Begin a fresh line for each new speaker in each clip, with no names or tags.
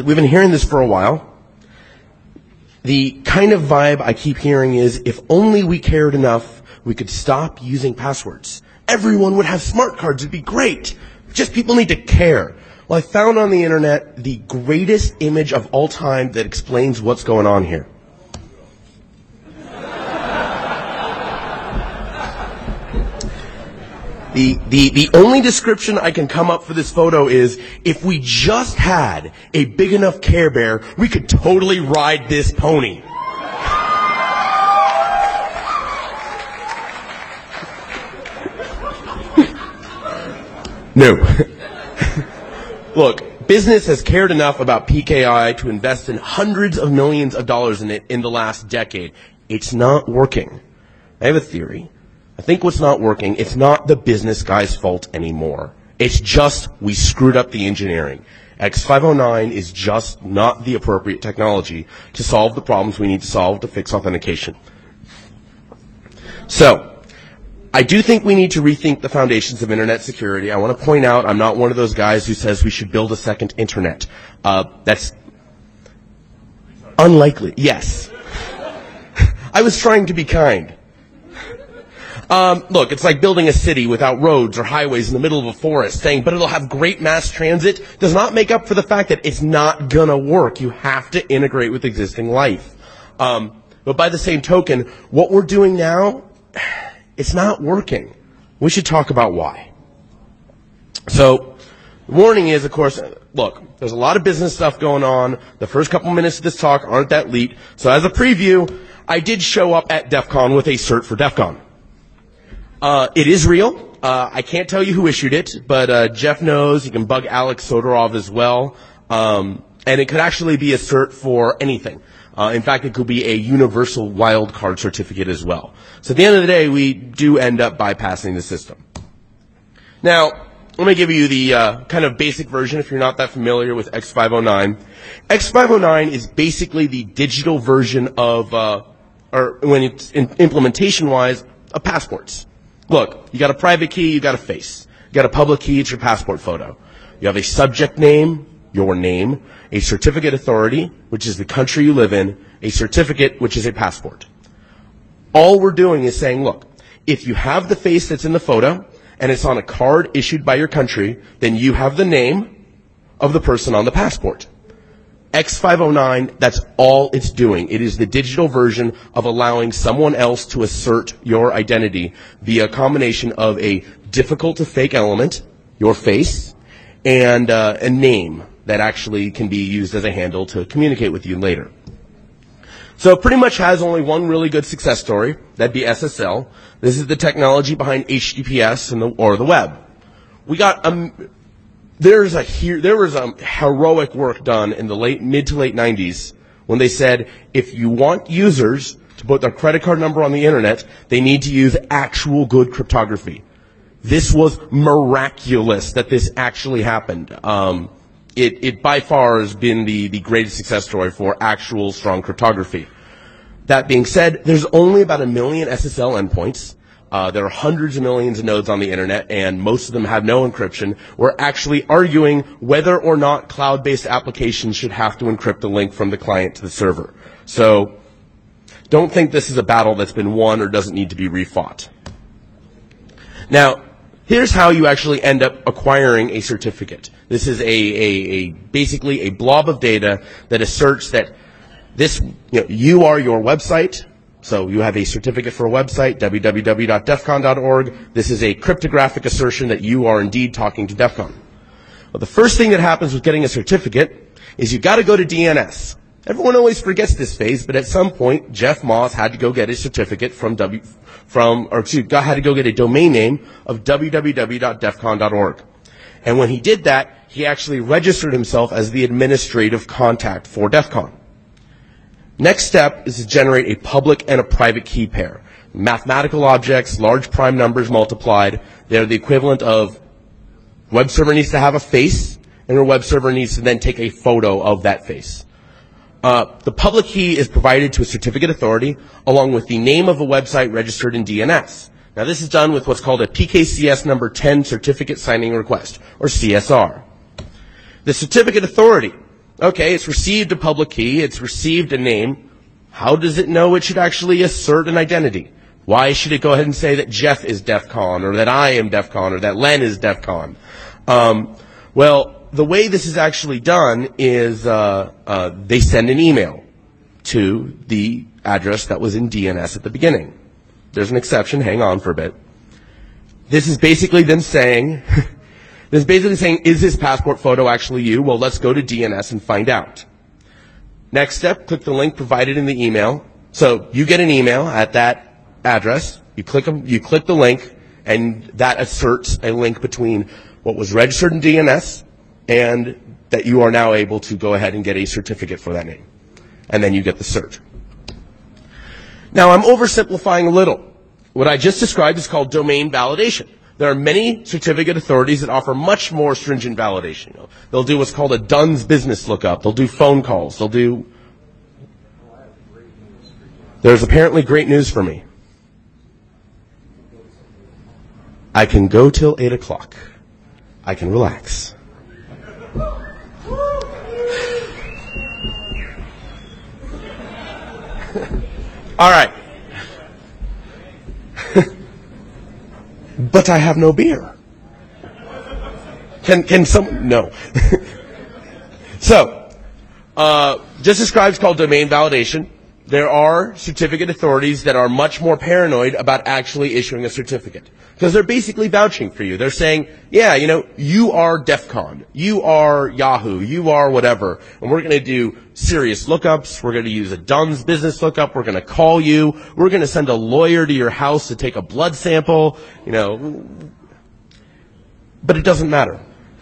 We've been hearing this for a while. The kind of vibe I keep hearing is, if only we cared enough, we could stop using passwords. Everyone would have smart cards. It'd be great. Just people need to care. Well, I found on the internet the greatest image of all time that explains what's going on here. The only description I can come up for this photo is, if we just had a big enough Care Bear, we could totally ride this pony. No. Look, business has cared enough about PKI to invest in hundreds of millions of dollars in it in the last decade. It's not working. I have a theory. I think what's not working, it's not the business guy's fault anymore. It's just we screwed up the engineering. X509 is just not the appropriate technology to solve the problems we need to solve to fix authentication. So, I do think we need to rethink the foundations of internet security. I want to point out I'm not one of those guys who says we should build a second internet. That's unlikely. Yes. I was trying to be kind. Look, it's like building a city without roads or highways in the middle of a forest, saying, but it'll have great mass transit, does not make up for the fact that it's not gonna work. You have to integrate with existing life. But by the same token, what we're doing now, it's not working. We should talk about why. So, the warning is, of course, look, there's a lot of business stuff going on. The first couple minutes of this talk aren't that elite. So as a preview, I did show up at DEF CON with a cert for DEF CON. It is real. I can't tell you who issued it, but Jeff knows. You can bug Alex Sodorov as well. And it could actually be a cert for anything. In fact, it could be a universal wildcard certificate as well. So at the end of the day, we do end up bypassing the system. Now, let me give you the kind of basic version if you're not that familiar with X509. X509 is basically the digital version of, or when it's implementation-wise, of passports. Look, you got a private key, you got a face. You got a public key, it's your passport photo. You have a subject name, your name, a certificate authority, which is the country you live in, a certificate, which is a passport. All we're doing is saying, look, if you have the face that's in the photo, and it's on a card issued by your country, then you have the name of the person on the passport. X509, that's all it's doing. It is the digital version of allowing someone else to assert your identity via a combination of a difficult-to-fake element, your face, and a name that actually can be used as a handle to communicate with you later. So it pretty much has only one really good success story. That'd be SSL. This is the technology behind HTTPS or the web. We got there was heroic work done in the mid to late 90s when they said, if you want users to put their credit card number on the internet, they need to use actual good cryptography. This was miraculous that this actually happened. It by far has been the greatest success story for actual strong cryptography. That being said, there's only about 1 million SSL endpoints. There are hundreds of millions of nodes on the internet, and most of them have no encryption. We're actually arguing whether or not cloud-based applications should have to encrypt the link from the client to the server. So, don't think this is a battle that's been won or doesn't need to be refought. Now, here's how you actually end up acquiring a certificate. This is basically a blob of data that asserts that you are your website. So you have a certificate for a website, www.defcon.org. This is a cryptographic assertion that you are indeed talking to DEF CON. Well, the first thing that happens with getting a certificate is you've got to go to DNS. Everyone always forgets this phase, but at some point, Jeff Moss had to go get a certificate had to go get a domain name of www.defcon.org. And when he did that, he actually registered himself as the administrative contact for DEF CON. Next step is to generate a public and a private key pair. Mathematical objects, large prime numbers multiplied, they're the equivalent of web server needs to have a face, and your web server needs to then take a photo of that face. The public key is provided to a certificate authority along with the name of a website registered in DNS. Now this is done with what's called a PKCS number 10 certificate signing request, or CSR. The certificate authority Okay, it's received a public key, it's received a name. How does it know it should actually assert an identity? Why should it go ahead and say that Jeff is DEF CON, or that I am DEF CON, or that Len is DEF CON? Well, the way this is actually done is they send an email to the address that was in DNS at the beginning. There's an exception, hang on for a bit. This is basically them saying, is this passport photo actually you? Well, let's go to DNS and find out. Next step, click the link provided in the email. So you get an email at that address, you click the link, and that asserts a link between what was registered in DNS and that you are now able to go ahead and get a certificate for that name. And then you get the cert. Now, I'm oversimplifying a little. What I just described is called domain validation. There are many certificate authorities that offer much more stringent validation. They'll do what's called a DUNS business lookup. They'll do phone calls. There's apparently great news for me. I can go till 8 o'clock. I can relax. All right. But I have no beer. Can some? No. So, just described called domain validation. There are certificate authorities that are much more paranoid about actually issuing a certificate. Because they're basically vouching for you. They're saying, yeah, you are DEF CON, you are Yahoo, you are whatever, and we're going to do serious lookups, we're going to use a DUNS business lookup, we're going to call you, we're going to send a lawyer to your house to take a blood sample, but it doesn't matter.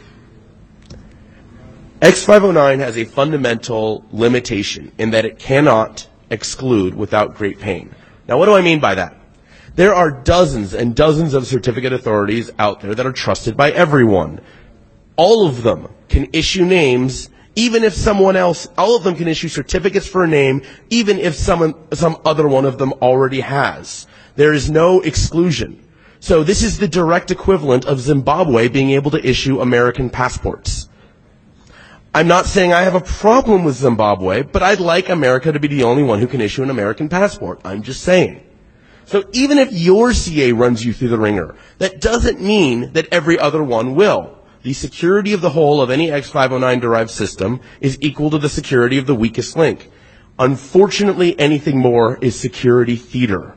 X509 has a fundamental limitation in that it cannot exclude without great pain. Now, what do I mean by that? There are dozens and dozens of certificate authorities out there that are trusted by everyone. All of them can issue names, even if all of them can issue certificates for a name, even if some other one of them already has. There is no exclusion. So this is the direct equivalent of Zimbabwe being able to issue American passports. I'm not saying I have a problem with Zimbabwe, but I'd like America to be the only one who can issue an American passport. I'm just saying. So even if your CA runs you through the ringer, that doesn't mean that every other one will. The security of the whole of any X509 derived system is equal to the security of the weakest link. Unfortunately, anything more is security theater.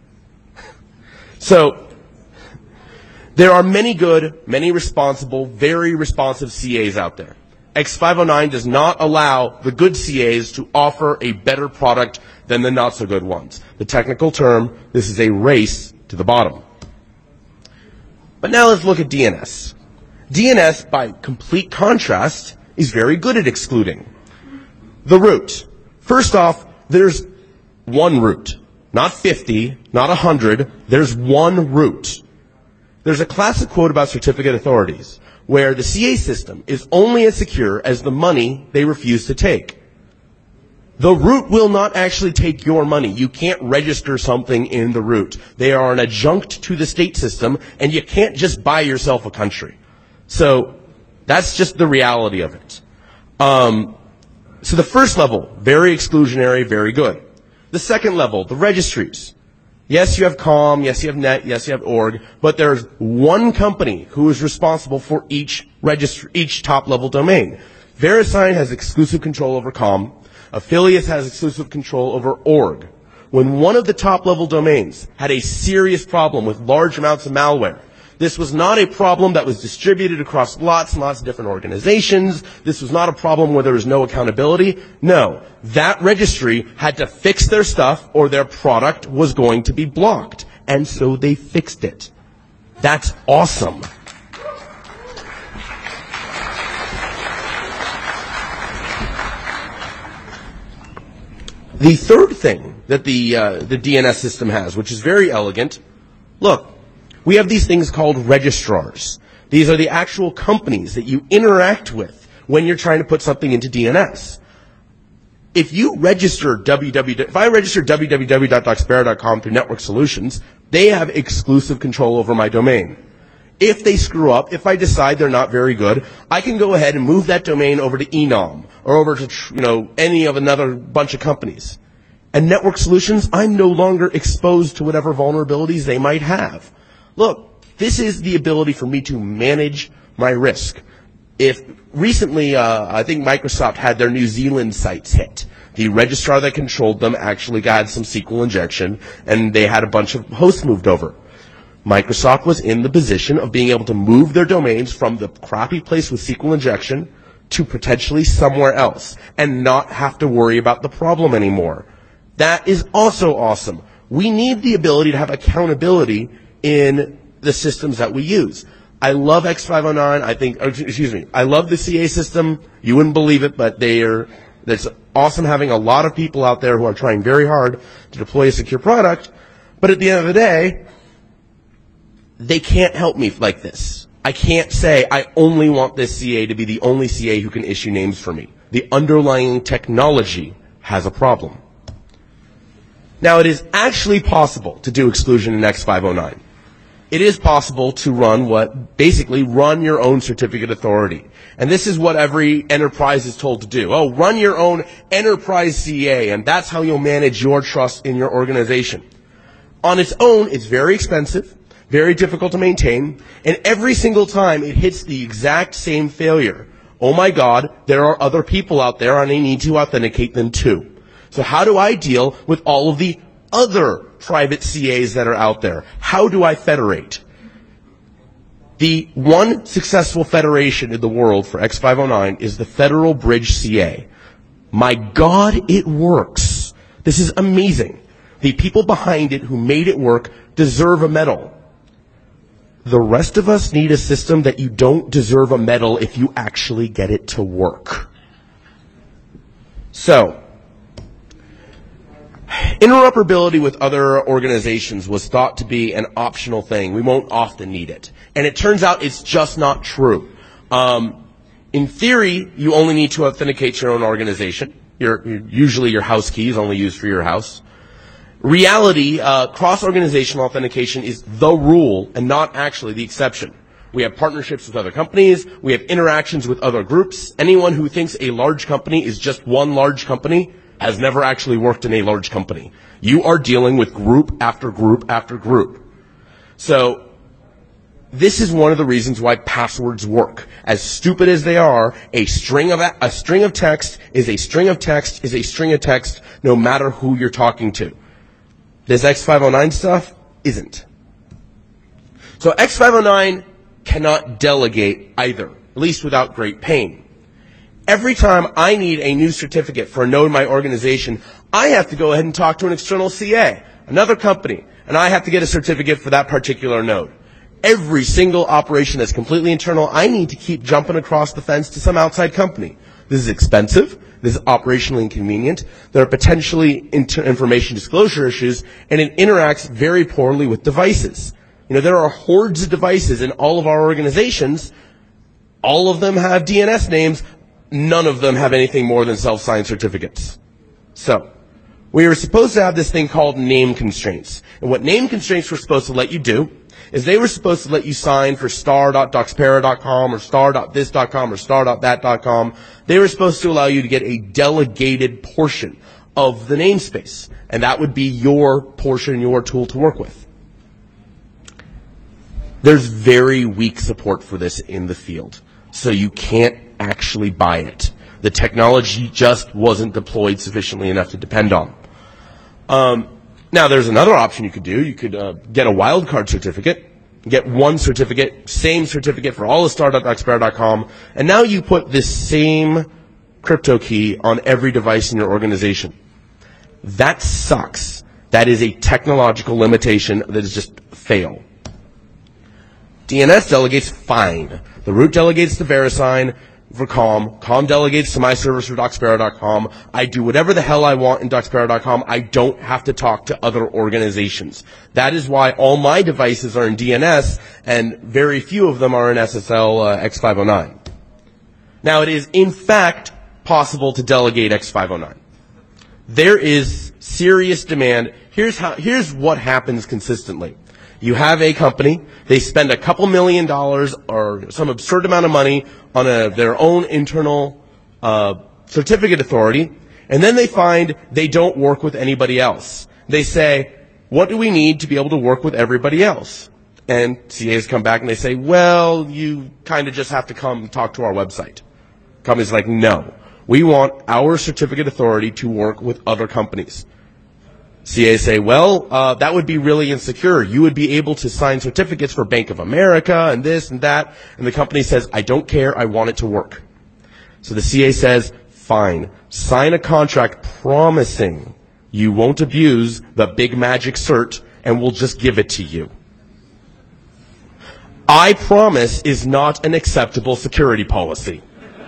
So there are many good, many responsible, very responsive CAs out there. X509 does not allow the good CAs to offer a better product than the not-so-good ones. The technical term, this is a race to the bottom. But now let's look at DNS. DNS, by complete contrast, is very good at excluding. The root. First off, there's one root. Not 50, not 100. There's one root. There's a classic quote about certificate authorities where the CA system is only as secure as the money they refuse to take. The root will not actually take your money. You can't register something in the root. They are an adjunct to the state system, and you can't just buy yourself a country. So that's just the reality of it. So the first level, very exclusionary, very good. The second level, the registries. Yes, you have COM, yes, you have NET, yes, you have org, but there's one company who is responsible for each top-level domain. VeriSign has exclusive control over COM. Affiliates has exclusive control over org. When one of the top-level domains had a serious problem with large amounts of malware, this was not a problem that was distributed across lots and lots of different organizations. This was not a problem where there was no accountability. No, that registry had to fix their stuff or their product was going to be blocked. And so they fixed it. That's awesome. The third thing that the DNS system has, which is very elegant, look, we have these things called registrars. These are the actual companies that you interact with when you're trying to put something into DNS. If I register www.docsparrow.com through Network Solutions, they have exclusive control over my domain. If they screw up, if I decide they're not very good, I can go ahead and move that domain over to Enom or over to, any of another bunch of companies. And Network Solutions, I'm no longer exposed to whatever vulnerabilities they might have. Look, this is the ability for me to manage my risk. If recently, I think Microsoft had their New Zealand sites hit. The registrar that controlled them actually got some SQL injection, and they had a bunch of hosts moved over. Microsoft was in the position of being able to move their domains from the crappy place with SQL injection to potentially somewhere else and not have to worry about the problem anymore. That is also awesome. We need the ability to have accountability in the systems that we use. I love X509. I love the CA system. You wouldn't believe it, but it's awesome having a lot of people out there who are trying very hard to deploy a secure product. But at the end of the day, they can't help me like this. I can't say I only want this CA to be the only CA who can issue names for me. The underlying technology has a problem. Now, it is actually possible to do exclusion in X509. It is possible to run your own certificate authority. And this is what every enterprise is told to do. Oh, run your own enterprise CA, and that's how you'll manage your trust in your organization. On its own, it's very expensive, very difficult to maintain, and every single time it hits the exact same failure. Oh my God, there are other people out there and I need to authenticate them too. So how do I deal with all of the other private CAs that are out there? How do I federate? The one successful federation in the world for X509 is the Federal Bridge CA. My God, it works. This is amazing. The people behind it who made it work deserve a medal. The rest of us need a system that you don't deserve a medal if you actually get it to work. So, interoperability with other organizations was thought to be an optional thing. We won't often need it. And it turns out it's just not true. In theory, you only need to authenticate your own organization. Usually your house key is only used for your house. Reality, cross-organizational authentication is the rule and not actually the exception. We have partnerships with other companies. We have interactions with other groups. Anyone who thinks a large company is just one large company has never actually worked in a large company. You are dealing with group after group after group. So this is one of the reasons why passwords work. As stupid as they are, a string of text is a string of text is a string of text no matter who you're talking to. This X509 stuff isn't. So X509 cannot delegate either, at least without great pain. Every time I need a new certificate for a node in my organization, I have to go ahead and talk to an external CA, another company, and I have to get a certificate for that particular node. Every single operation that's completely internal, I need to keep jumping across the fence to some outside company. This is expensive. This is operationally inconvenient. There are potentially information disclosure issues, and it interacts very poorly with devices. There are hordes of devices in all of our organizations. All of them have DNS names. None of them have anything more than self-signed certificates. So, we were supposed to have this thing called name constraints. And what name constraints were supposed to let you do is they were supposed to let you sign for star.doxpera.com or star.this.com or star.that.com. They were supposed to allow you to get a delegated portion of the namespace. And that would be your portion, your tool to work with. There's very weak support for this in the field. So you can't actually buy it. The technology just wasn't deployed sufficiently enough to depend on. Now, there's another option you could do. You could get a wildcard certificate, get one certificate, same certificate for all of star.doxpera.com, and now you put this same crypto key on every device in your organization. That sucks. That is a technological limitation that is just fail. DNS delegates fine. The root delegates to VeriSign for COM. COM delegates to my servers for Doxpera.com. I do whatever the hell I want in Doxpera.com. I don't have to talk to other organizations. That is why all my devices are in DNS and very few of them are in SSL X509. Now, it is in fact possible to delegate X509. There is serious demand. Here's what happens consistently. You have a company, they spend a couple $1 million or some absurd amount of money on their own internal certificate authority, and then they find they don't work with anybody else. They say, what do we need to be able to work with everybody else? And CAs come back and they say, well, you kind of just have to come talk to our website. Company's like, no. We want our certificate authority to work with other companies. CAs say, well, that would be really insecure. You would be able to sign certificates for Bank of America and this and that. And the company says, I don't care. I want it to work. So the CA says, fine. Sign a contract promising you won't abuse the big magic cert and we'll just give it to you. I promise is not an acceptable security policy.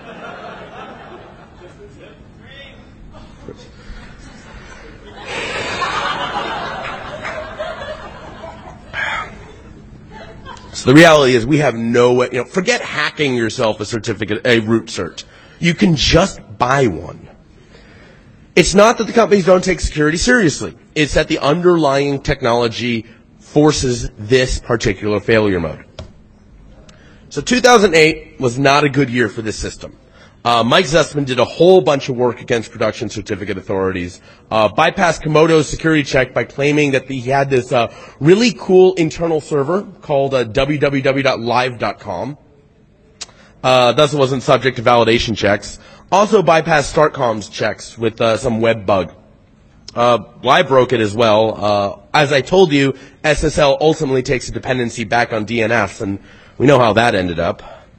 So the reality is we have no way, forget hacking yourself a certificate, a root cert. You can just buy one. It's not that the companies don't take security seriously. It's that the underlying technology forces this particular failure mode. So 2008 was not a good year for this system. Mike Zussman did a whole bunch of work against production certificate authorities, bypassed Komodo's security check by claiming that he had this really cool internal server called www.live.com. Thus it wasn't subject to validation checks. Also bypassed StartCom's checks with some web bug. Live broke it as well. As I told you, SSL ultimately takes a dependency back on DNS, and we know how that ended up.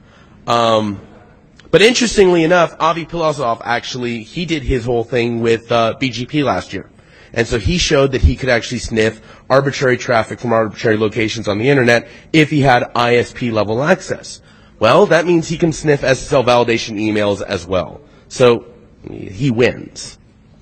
But interestingly enough, Avi Pilosov actually, he did his whole thing with BGP last year. And so he showed that he could actually sniff arbitrary traffic from arbitrary locations on the internet if he had ISP level access. Well, that means he can sniff SSL validation emails as well. So he wins.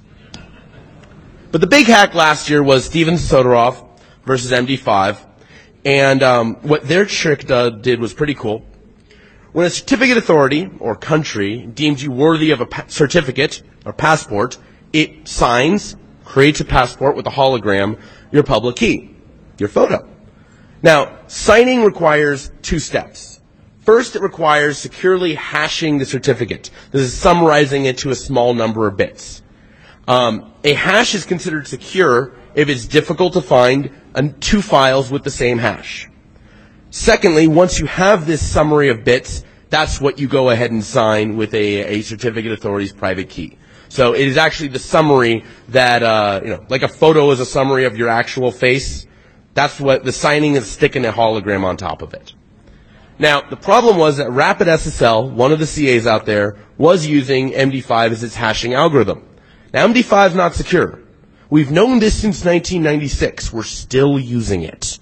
But the big hack last year was Steven Sodorov versus MD5. And what their trick did was pretty cool. When a certificate authority or country deems you worthy of a certificate or passport, it signs, creates a passport with a hologram, your public key, your photo. Now, signing requires two steps. First, it requires securely hashing the certificate. This is summarizing it to a small number of bits. A hash is considered secure if it's difficult to find two files with the same hash. Secondly, once you have this summary of bits, that's what you go ahead and sign with a certificate authority's private key. So it is actually the summary that, like a photo is a summary of your actual face. That's what the signing is, sticking a hologram on top of it. Now, the problem was that Rapid SSL, one of the CAs out there, was using MD5 as its hashing algorithm. Now, MD5 is not secure. We've known this since 1996. We're still using it.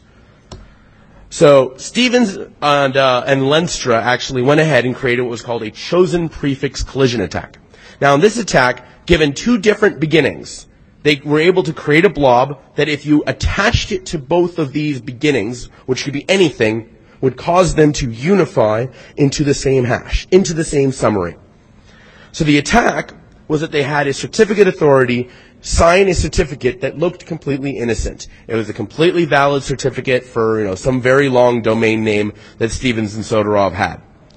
So Stevens and Lenstra actually went ahead and created what was called a chosen prefix collision attack. Now, in this attack, given two different beginnings, they were able to create a blob that if you attached it to both of these beginnings, which could be anything, would cause them to unify into the same hash, into the same summary. So the attack was that they had a certificate authority sign a certificate that looked completely innocent. It was a completely valid certificate for, some very long domain name that Stevens and Sodorov had.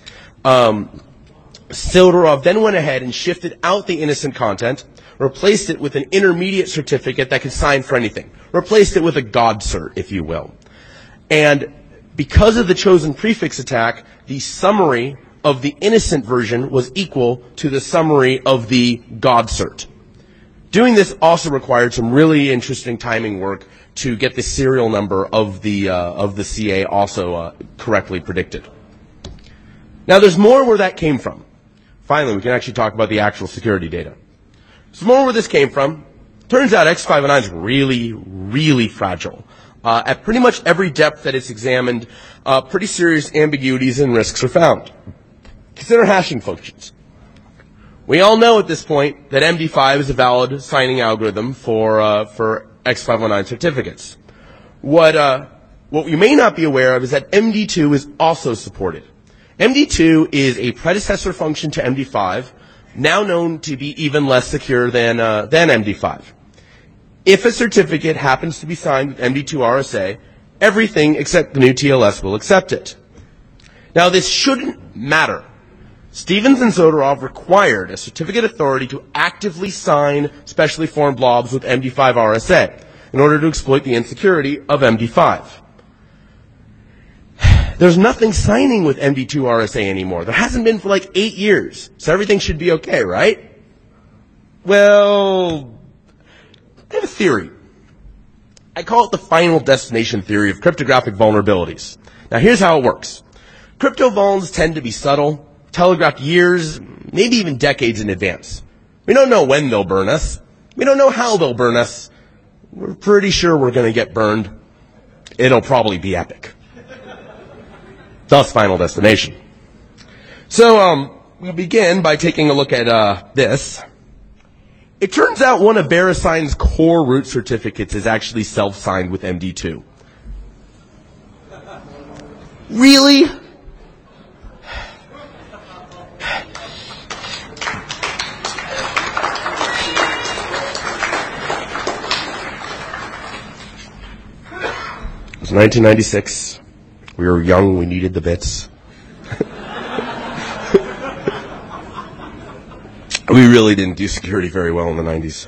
Sodorov then went ahead and shifted out the innocent content, replaced it with an intermediate certificate that could sign for anything. Replaced it with a God cert, if you will. And because of the chosen prefix attack, the summary of the innocent version was equal to the summary of the God cert. Doing this also required some really interesting timing work to get the serial number of the CA also correctly predicted. Now, there's more where that came from. Finally, we can actually talk about the actual security data. There's more where this came from. Turns out X509 is really, really fragile. At pretty much every depth that it's examined, pretty serious ambiguities and risks are found. Consider hashing functions. We all know at this point that MD5 is a valid signing algorithm for X509 certificates. What you may not be aware of is that MD2 is also supported. MD2 is a predecessor function to MD5, now known to be even less secure than MD5. If a certificate happens to be signed with MD2 RSA,
Everything except GNU TLS will accept it. Now, this shouldn't matter. Stevens and Zodarov required a certificate authority to actively sign specially formed blobs with MD5 RSA in order to exploit the insecurity of MD5. There's nothing signing with MD2 RSA anymore. There hasn't been for like 8 years. So everything should be okay, right? Well, I have a theory. I call it the final destination theory of cryptographic vulnerabilities. Now here's how it works. Crypto vulns tend to be subtle, telegraphed years, maybe even decades in advance. We don't know when they'll burn us. We don't know how they'll burn us. We're pretty sure we're going to get burned. It'll probably be epic. Thus, final destination. So, we'll begin by taking a look at this. It turns out one of VeriSign's core root certificates is actually self-signed with MD2. Really? It was 1996. We were young, we needed the bits. We really didn't do security very well in the 90s.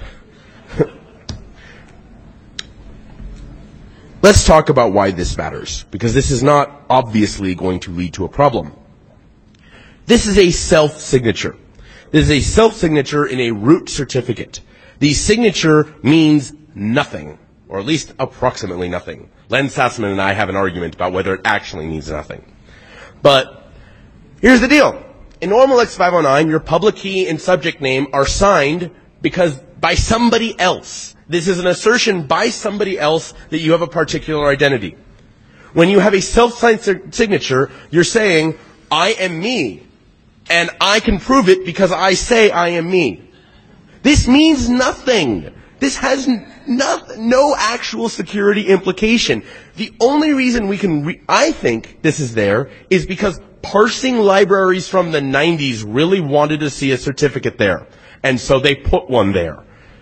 Let's talk about why this matters, because this is not obviously going to lead to a problem. This is a self-signature. This is a self-signature in a root certificate. The signature means nothing, or at least approximately nothing. Len Sassman and I have an argument about whether it actually means nothing. But here's the deal. In normal X509, your public key and subject name are signed by somebody else. This is an assertion by somebody else that you have a particular identity. When you have a self-signed signature, you're saying, I am me, and I can prove it because I say I am me. This means nothing. This has no actual security implication. The only reason we can, I think this is there, is because parsing libraries from the 90s really wanted to see a certificate there. And so they put one there.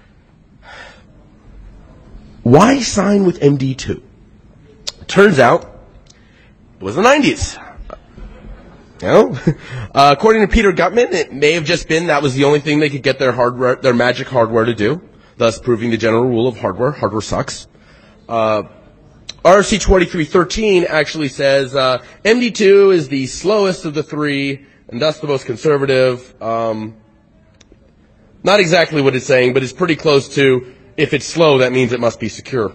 Why sign with MD2? Turns out, it was the 90s. You know? According to Peter Gutman, it may have just been that was the only thing they could get their magic hardware to do, thus proving the general rule of hardware sucks. RFC 2313 actually says MD2 is the slowest of the three, and thus the most conservative. Not exactly what it's saying, but it's pretty close to, if it's slow, that means it must be secure.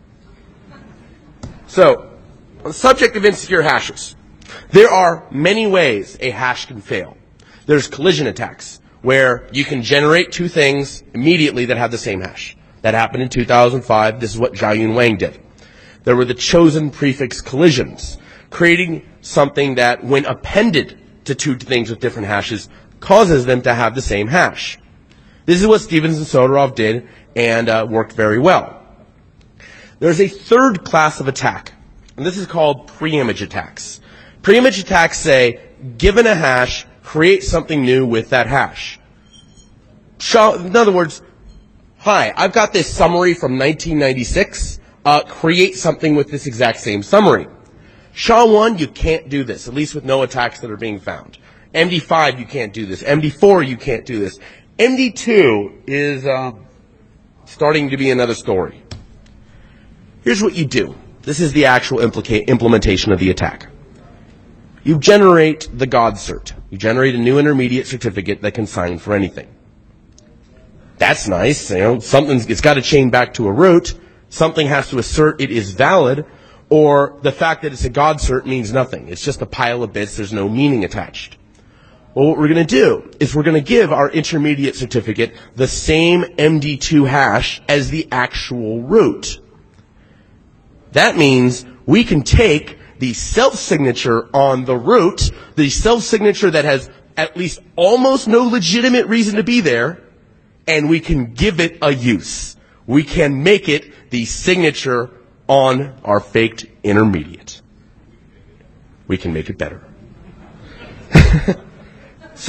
So, on the subject of insecure hashes, there are many ways a hash can fail. There's collision attacks, where you can generate two things immediately that have the same hash. That happened in 2005. This is what Jiayun Wang did. There were the chosen prefix collisions, creating something that, when appended to two things with different hashes, causes them to have the same hash. This is what Stevens and Zodarov did, and worked very well. There's a third class of attack, and this is called preimage attacks. Preimage attacks say, given a hash, create something new with that hash. In other words, hi, I've got this summary from 1996. Create something with this exact same summary. SHA-1, you can't do this, at least with no attacks that are being found. MD5, you can't do this. MD4, you can't do this. MD2 is starting to be another story. Here's what you do. This is the actual implementation of the attack. You generate the God cert. You generate a new intermediate certificate that can sign for anything. That's nice. You know, it's got to chain back to a root. Something has to assert it is valid, or the fact that it's a God cert means nothing. It's just a pile of bits. There's no meaning attached. Well, what we're going to do is we're going to give our intermediate certificate the same MD2 hash as the actual root. That means we can take the self-signature on the root, the self-signature that has at least almost no legitimate reason to be there, and we can give it a use. We can make it the signature on our faked intermediate. We can make it better. So,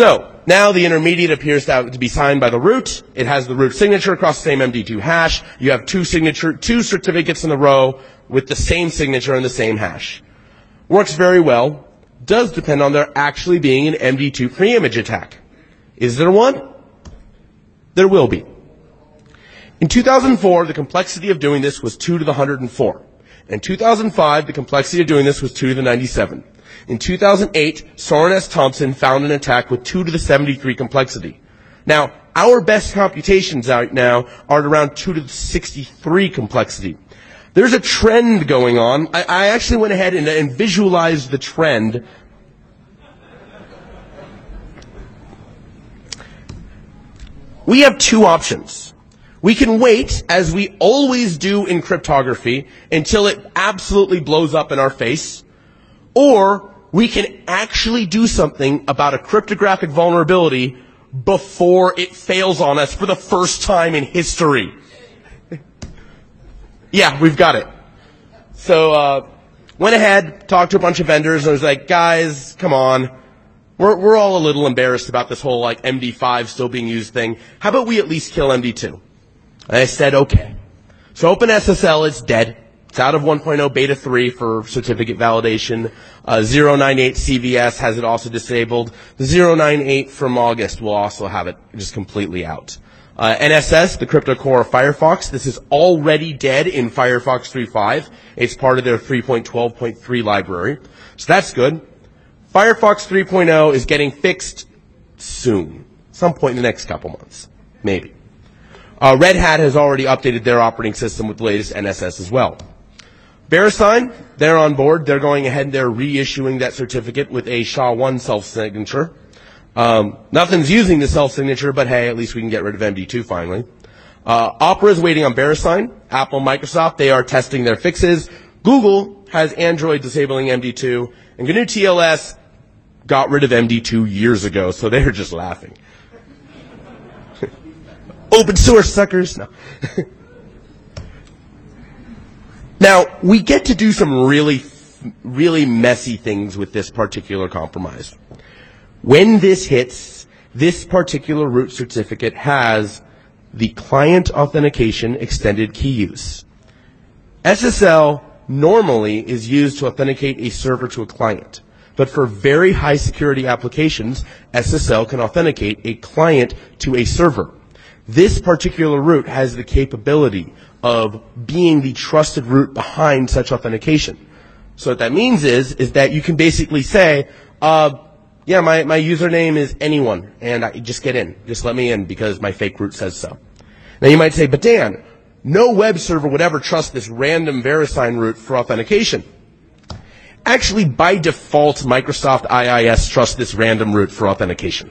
now the intermediate appears to be signed by the root. It has the root signature across the same MD2 hash. You have two certificates in a row with the same signature and the same hash. Works very well. Does depend on there actually being an MD2 preimage attack. Is there one? There will be. In 2004, the complexity of doing this was 2 to the 104. In 2005, the complexity of doing this was 2 to the 97. In 2008, Soren S. Thompson found an attack with 2 to the 73 complexity. Now, our best computations out now are at around 2 to the 63 complexity. There's a trend going on. I actually went ahead and visualized the trend. We have two options. We can wait, as we always do in cryptography, until it absolutely blows up in our face, or we can actually do something about a cryptographic vulnerability before it fails on us for the first time in history. Yeah, we've got it. So, went ahead, talked to a bunch of vendors, and I was like, guys, come on. We're all a little embarrassed about this whole, like, MD5 still being used thing. How about we at least kill MD2? And I said, okay. So OpenSSL is dead. It's out of 1.0 beta 3 for certificate validation. 098 CVS has it also disabled. The 098 from August will also have it just completely out. NSS, the crypto core of Firefox, this is already dead in Firefox 3.5. It's part of their 3.12.3 library. So that's good. Firefox 3.0 is getting fixed soon. Some point in the next couple months. Maybe. Red Hat has already updated their operating system with the latest NSS as well. VeriSign, they're on board. They're going ahead and they're reissuing that certificate with a SHA-1 self-signature. Nothing's using the self-signature, but hey, at least we can get rid of MD2 finally. Opera is waiting on VeriSign. Apple, Microsoft, they are testing their fixes. Google has Android disabling MD2. And GNU TLS got rid of MD2 years ago, so they're just laughing. Open source suckers. No. Now, we get to do some really messy things with this particular compromise. When this hits, this particular root certificate has the client authentication extended key use. SSL normally is used to authenticate a server to a client. But for very high security applications, SSL can authenticate a client to a server. This particular root has the capability of being the trusted root behind such authentication. So what that means is that you can basically say, yeah, my username is anyone, and I just get in. Just let me in because my fake root says so. Now you might say, but Dan, no web server would ever trust this random VeriSign root for authentication. Actually, by default, Microsoft IIS trusts this random root for authentication.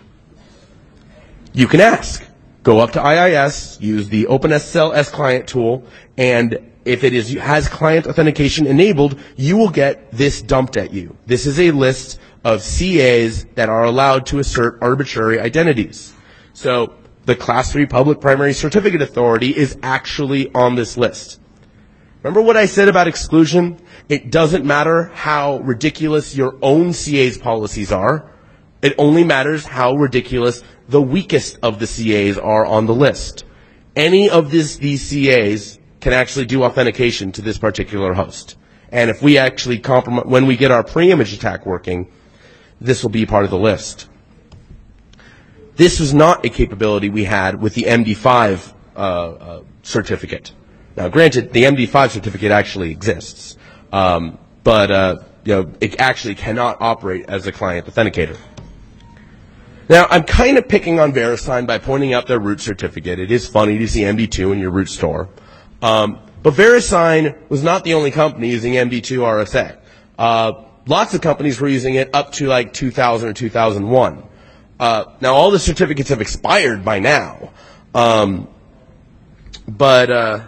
You can ask. Go up to IIS, use the OpenSSL S-Client tool, and if it has client authentication enabled, you will get this dumped at you. This is a list of CAs that are allowed to assert arbitrary identities. So the Class 3 Public Primary Certificate Authority is actually on this list. Remember what I said about exclusion? It doesn't matter how ridiculous your own CA's policies are. It only matters how ridiculous the weakest of the CAs are on the list. Any of these CAs can actually do authentication to this particular host. And if we actually when we get our pre-image attack working, this will be part of the list. This was not a capability we had with the MD5 certificate. Now, granted, the MD5 certificate actually exists, but it actually cannot operate as a client authenticator. Now, I'm kind of picking on VeriSign by pointing out their root certificate. It is funny to see MD2 in your root store. But VeriSign was not the only company using MD2 RSA. Lots of companies were using it up to like 2000 or 2001. Now, all the certificates have expired by now. But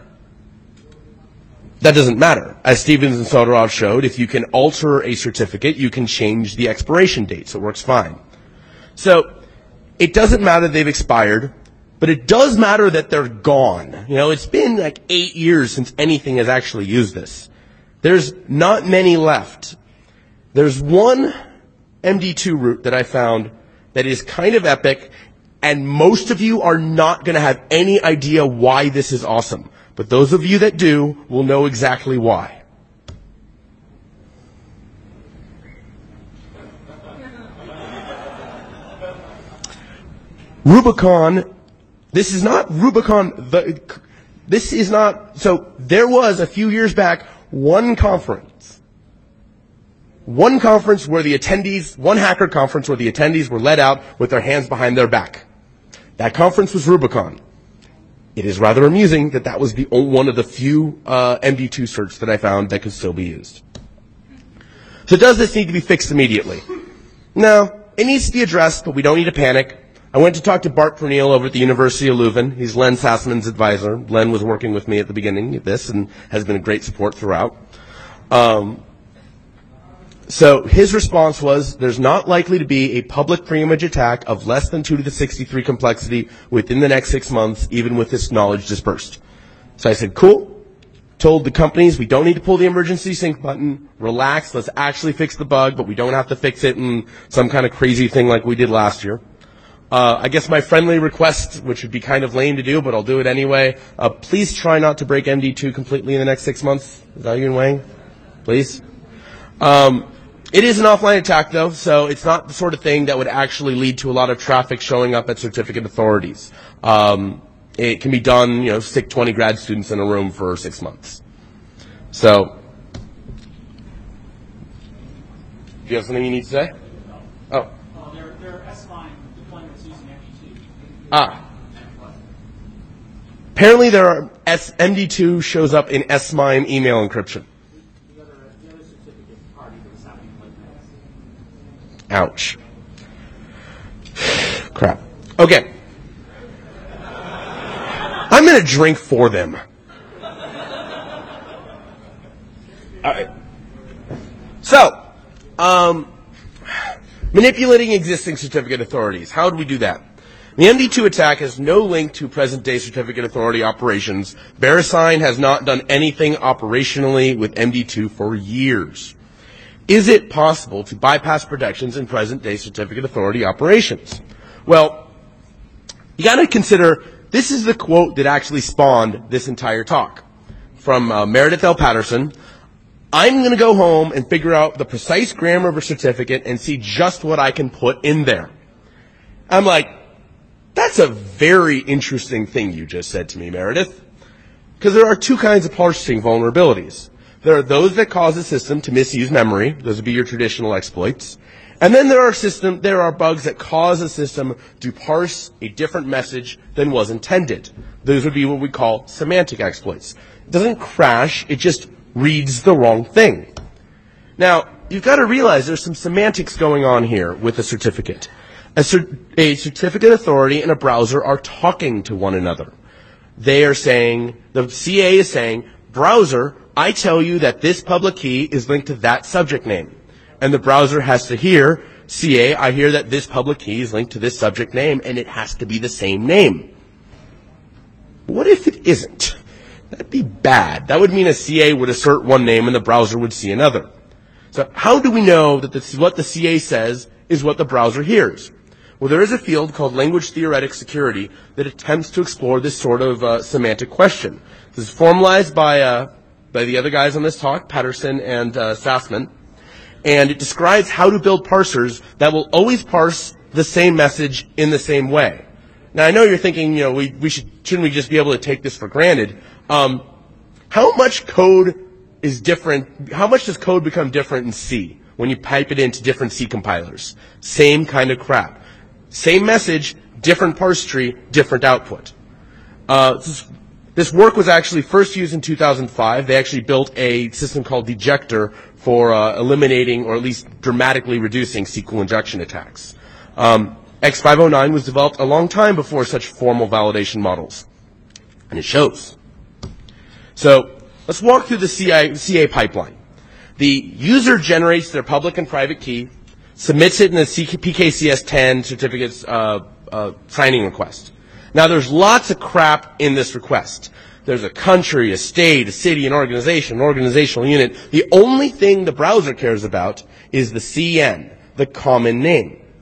that doesn't matter. As Stevens and Soderov showed, if you can alter a certificate, you can change the expiration date, so it works fine. So, it doesn't matter they've expired, but it does matter that they're gone. You know, it's been like 8 years since anything has actually used this. There's not many left. There's one MD2 root that I found that is kind of epic, and most of you are not going to have any idea why this is awesome. But those of you that do will know exactly why. Rubicon, this is not Rubicon, so there was a few years back one conference where the attendees, one hacker conference where the attendees were led out with their hands behind their back. That conference was Rubicon. It is rather amusing that that was the one of the few MD2 certs that I found that could still be used. So does this need to be fixed immediately? No, it needs to be addressed, but we don't need to panic. I went to talk to Bart Pernille over at the University of Leuven. He's Len Sassman's advisor. Len was working with me at the beginning of this and has been a great support throughout. So his response was, there's not likely to be a public pre-image attack of less than 2 to the 63 complexity within the next 6 months, even with this knowledge dispersed. So I said, cool. Told the companies we don't need to pull the emergency sync button. Relax, let's actually fix the bug, but we don't have to fix it in some kind of crazy thing like we did last year. I guess my friendly request, which would be kind of lame to do, but I'll do it anyway, please try not to break MD2 completely in the next 6 months. Is that you and Wang? Please? It is an offline attack, though, so it's not the sort of thing that would actually lead to a lot of traffic showing up at certificate authorities. It can be done, stick 20 grad students in a room for 6 months. So, do you have something you need to say? Oh.
There are S-MIME deployments using MD2.
Apparently there are MD2 shows up in S-MIME email encryption.
The other certificate party that was happening like that.
Ouch. Crap. Okay. I'm going to drink for them. All right. So, manipulating existing certificate authorities. How do we do that? The MD2 attack has no link to present-day certificate authority operations. VeriSign has not done anything operationally with MD2 for years. Is it possible to bypass protections in present-day certificate authority operations? Well, you got to consider, this is the quote that actually spawned this entire talk from Meredith L. Patterson. I'm going to go home and figure out the precise grammar of a certificate and see just what I can put in there. I'm like, that's a very interesting thing you just said to me, Meredith. Because there are two kinds of parsing vulnerabilities. There are those that cause a system to misuse memory. Those would be your traditional exploits. And then there are bugs that cause a system to parse a different message than was intended. Those would be what we call semantic exploits. It doesn't crash, it just reads the wrong thing. Now, you've got to realize there's some semantics going on here with a certificate. A certificate authority and a browser are talking to one another. They are saying, the CA is saying, browser, I tell you that this public key is linked to that subject name. And the browser has to hear, CA, I hear that this public key is linked to this subject name, and it has to be the same name. What if it isn't? That'd be bad. That would mean a CA would assert one name and the browser would see another. So how do we know that what the CA says is what the browser hears? Well, there is a field called language theoretic security that attempts to explore this sort of semantic question. This is formalized by the other guys on this talk, Patterson and Sassman, and it describes how to build parsers that will always parse the same message in the same way. Now, I know you're thinking, shouldn't we just be able to take this for granted? How much code is different? How much does code become different in C when you pipe it into different C compilers? Same kind of crap. Same message, different parse tree, different output. This work was actually first used in 2005. They actually built a system called Dejector for eliminating or at least dramatically reducing SQL injection attacks. X509 was developed a long time before such formal validation models. And it shows. So let's walk through the CA pipeline. The user generates their public and private key, submits it in the PKCS10 certificates signing request. Now, there's lots of crap in this request. There's a country, a state, a city, an organization, an organizational unit. The only thing the browser cares about is the CN, the common name.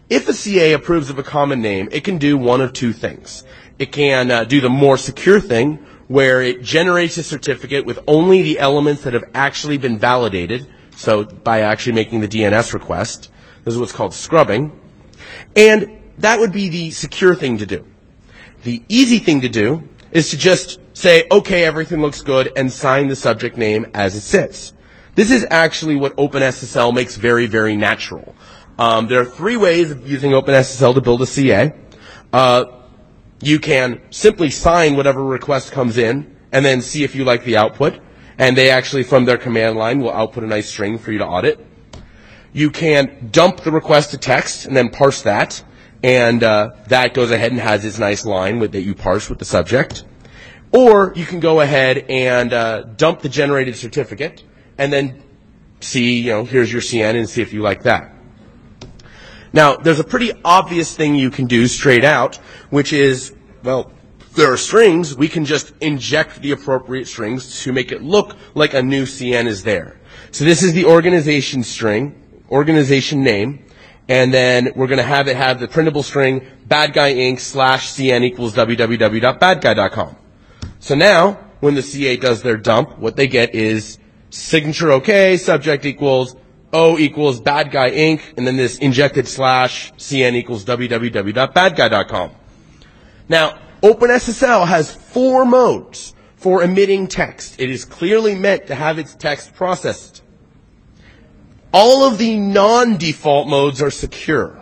If a CA approves of a common name, it can do one of two things. It can do the more secure thing, where it generates a certificate with only the elements that have actually been validated, so by actually making the DNS request. This is what's called scrubbing. And that would be the secure thing to do. The easy thing to do is to just say, okay, everything looks good, and sign the subject name as it sits. This is actually what OpenSSL makes very, very natural. There are three ways of using OpenSSL to build a CA. You can simply sign whatever request comes in and then see if you like the output. And they actually, from their command line, will output a nice string for you to audit. You can dump the request to text and then parse that. And that goes ahead and has its nice line that you parse with the subject. Or you can go ahead and dump the generated certificate and then see, here's your CN and see if you like that. Now, there's a pretty obvious thing you can do straight out, which is, well, there are strings. We can just inject the appropriate strings to make it look like a new CN is there. So this is the organization string, organization name, and then we're going to have it have the printable string badguyinc/CN equals www.badguy.com. So now, when the CA does their dump, what they get is signature okay, subject equals O equals bad guy inc, and then this injected /CN equals www.badguy.com. Now, OpenSSL has 4 modes for emitting text. It is clearly meant to have its text processed. All of the non-default modes are secure.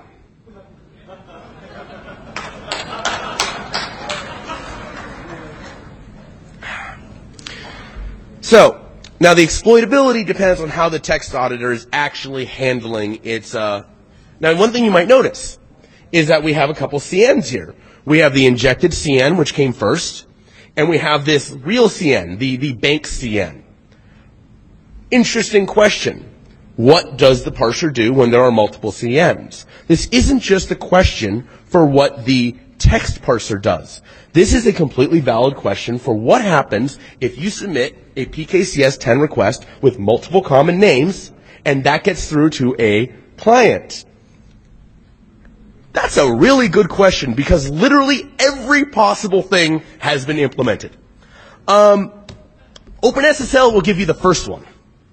So, now the exploitability depends on how the text auditor is actually handling its, Now one thing you might notice is that we have a couple CNs here. We have the injected CN, which came first, and we have this real CN, the bank CN. Interesting question. What does the parser do when there are multiple CNs? This isn't just a question for what the text parser does. This is a completely valid question for what happens if you submit a PKCS10 request with multiple common names and that gets through to a client. That's a really good question because literally every possible thing has been implemented. OpenSSL will give you the first one.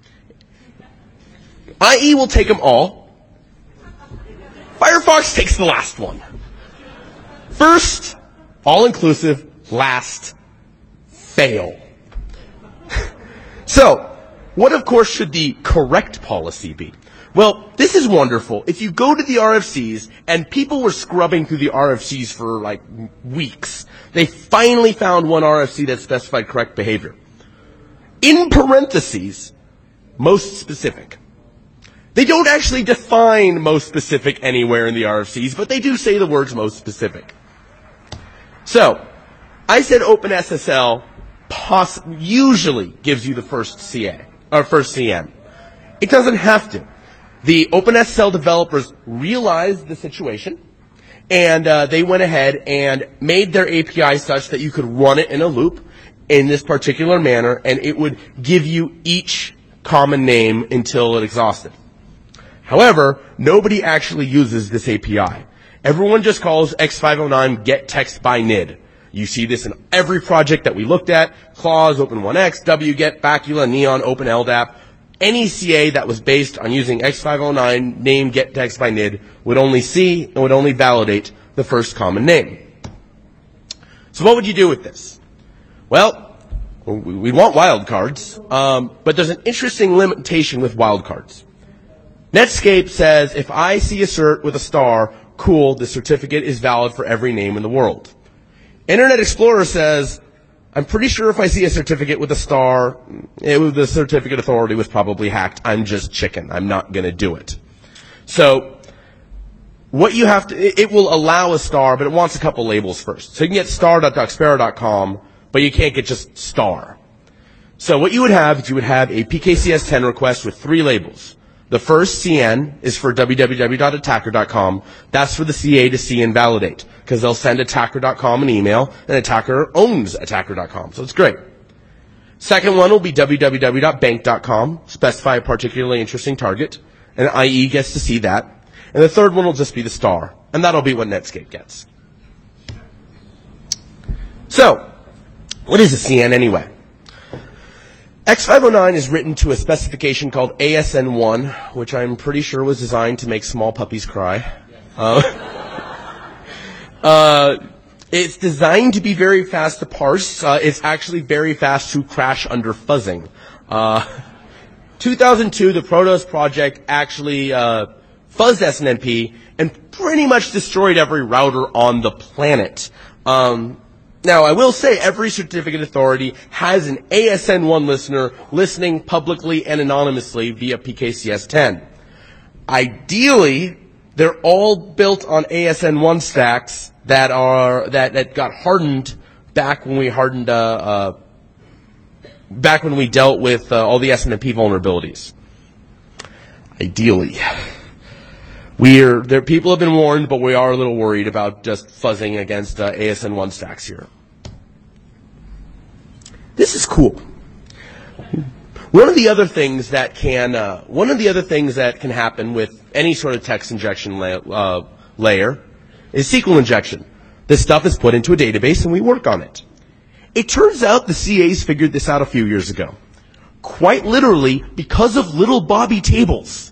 IE will take them all. Firefox takes the last one. First, all-inclusive, last, fail. So, what of course should the correct policy be? Well, this is wonderful. If you go to the RFCs, and people were scrubbing through the RFCs for like weeks, they finally found one RFC that specified correct behavior. In parentheses, most specific. They don't actually define most specific anywhere in the RFCs, but they do say the words most specific. So, I said OpenSSL usually gives you the first CA, or first CN. It doesn't have to. The OpenSSL developers realized the situation, and they went ahead and made their API such that you could run it in a loop in this particular manner, and it would give you each common name until it exhausted. However, nobody actually uses this API. Everyone just calls X509 get text by NID. You see this in every project that we looked at. Clause, Open1X, wget, Bacula, Neon, OpenLDAP. Any CA that was based on using X509 name get text by NID would only see and would only validate the first common name. So what would you do with this? Well, we want wildcards, but there's an interesting limitation with wildcards. Netscape says if I see a cert with a star, cool, the certificate is valid for every name in the world. Internet Explorer says, I'm pretty sure if I see a certificate with a star, the certificate authority was probably hacked. I'm just chicken. I'm not going to do it. So, what you have to, it will allow a star, but it wants a couple labels first. So you can get star.docsparrow.com, but you can't get just star. So what you would have is you would have a PKCS10 request with 3 labels. The first CN is for www.attacker.com. That's for the CA to see and validate, because they'll send attacker.com an email, and attacker owns attacker.com. So it's great. Second one will be www.bank.com, specify a particularly interesting target, and IE gets to see that.
and the third one will just be the star, and that'll be what Netscape gets. So, what is a CN anyway? X509 is written to a specification called ASN1, which I'm pretty sure was designed to make small puppies cry. It's designed to be very fast to parse. It's actually very fast to crash under fuzzing. 2002, the Protos project actually fuzzed SNMP and pretty much destroyed every router on the planet. Now, I will say every certificate authority has an ASN1 listener listening publicly and anonymously via PKCS10. Ideally, they're all built on ASN1 stacks that got hardened back when we dealt with all the SNMP vulnerabilities. Ideally. People have been warned, but we are a little worried about just fuzzing against ASN1 stacks here. This is cool. One of the other things that can happen with any sort of text injection layer is SQL injection. This stuff is put into a database and we work on it. It turns out the CAs figured this out a few years ago. Quite literally because of little Bobby tables.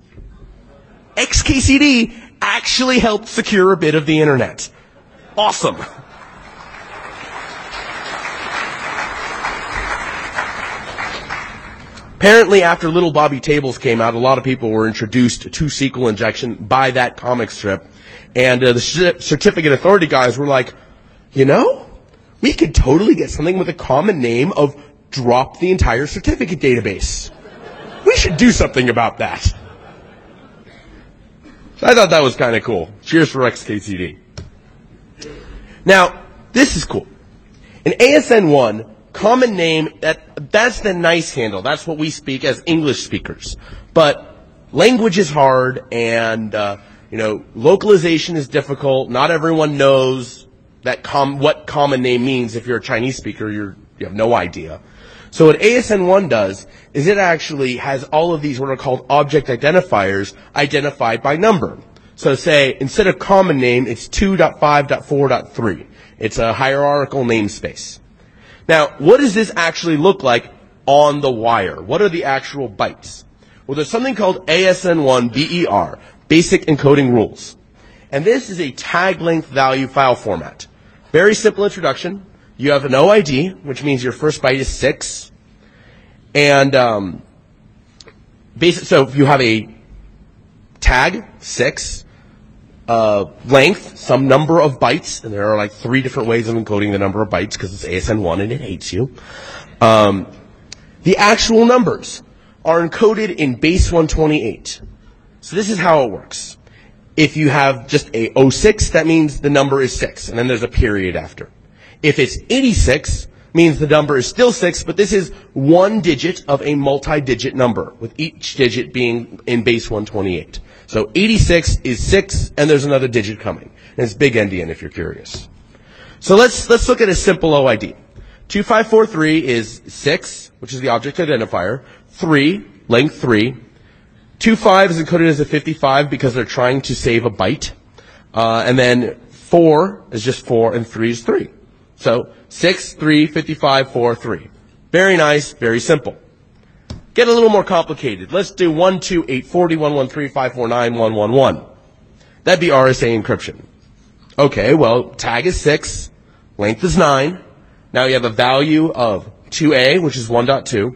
XKCD actually helped secure a bit of the internet. Awesome. Apparently, after Little Bobby Tables came out, a lot of people were introduced to SQL injection by that comic strip. And the certificate authority guys were like, we could totally get something with a common name of drop the entire certificate database. We should do something about that. So I thought that was kind of cool. Cheers for XKCD. Now, this is cool. In ASN1, common name, that's the nice handle. That's what we speak as English speakers. But language is hard and, localization is difficult. Not everyone knows that what common name means. If you're a Chinese speaker, you have no idea. So what ASN1 does is it actually has all of these what are called object identifiers identified by number. So say, instead of common name, it's 2.5.4.3. It's a hierarchical namespace. Now, what does this actually look like on the wire? What are the actual bytes? Well, there's something called ASN1 BER, Basic Encoding Rules. And this is a tag length value file format. Very simple introduction. You have an OID, which means your first byte is 6. And so if you have a tag, 6, length, some number of bytes, and there are like 3 different ways of encoding the number of bytes because it's ASN1 and it hates you. The actual numbers are encoded in base 128. So this is how it works. If you have just a 06, that means the number is 6, and then there's a period after. If it's 86, means the number is still 6, but this is one digit of a multi-digit number, with each digit being in base 128. So 86 is 6, and there's another digit coming. And it's big endian if you're curious. So let's look at a simple OID. 2543 is 6, which is the object identifier. 3, length 3. 25 is encoded as a 55 because they're trying to save a byte. And then 4 is just 4, and 3 is 3. So 6, 3, 55, 4, 3. Very nice, very simple. Get a little more complicated. Let's do 1, 2, 8, 40, 1, 1, 3, 5, 4, 9, 1, 1, 1. That'd be RSA encryption. Okay, well, tag is 6, length is 9. Now you have a value of 2A, which is 1.2.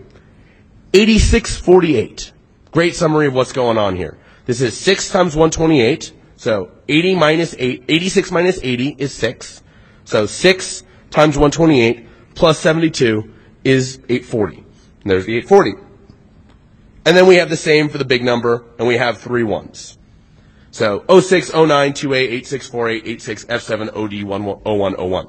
8648. Great summary of what's going on here. This is 6 times 128. So 86 minus 80 is 6. So 6 times 128 plus 72 is 840. And there's the 840. And then we have the same for the big number, and we have 3 ones. So 06, 09, 2A, 8648, 86, F7, OD, 01, 01.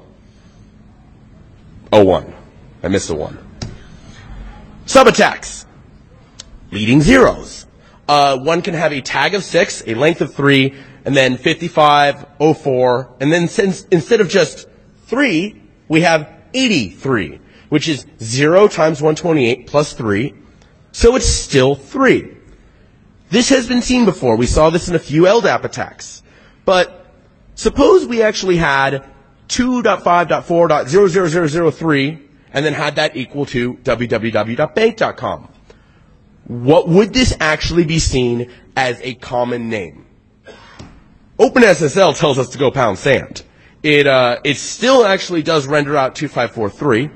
01. I missed a 1. Subattacks. Leading zeros. One can have a tag of 6, a length of 3, and then 55, 04, and then instead of just 3, we have 83, which is 0 times 128 plus 3, so it's still 3. This has been seen before. We saw this in a few LDAP attacks. But suppose we actually had 2.5.4.00003 and then had that equal to www.bank.com. What would this actually be seen as a common name? OpenSSL tells us to go pound sand. It still actually does render out 2543.